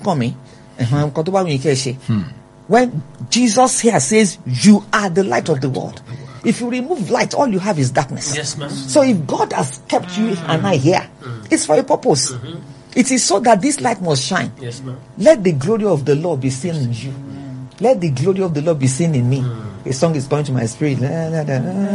coming. When Jesus here says, you are the light of the world. If you remove light, all you have is darkness. Yes, ma'am. So if God has kept you and I here, it's for a purpose. It is so that this light must shine. Yes, ma'am. Let the glory of the Lord be seen in you. Let the glory of the Lord be seen in me. A song is coming to my spirit.